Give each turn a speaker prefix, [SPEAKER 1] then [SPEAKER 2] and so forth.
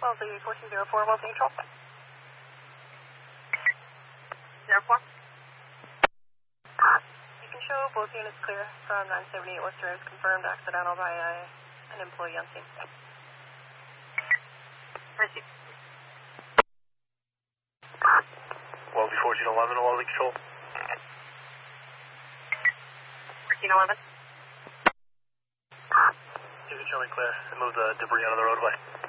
[SPEAKER 1] Wellesley 1404, Wellesley Control. 04. You can show both units clear from 978 Worcester as confirmed accidental by an employee on scene. Thank you.
[SPEAKER 2] Wellesley 1411, Wellesley Control.
[SPEAKER 1] 1411.
[SPEAKER 2] You can show me clear and move the debris out of the roadway.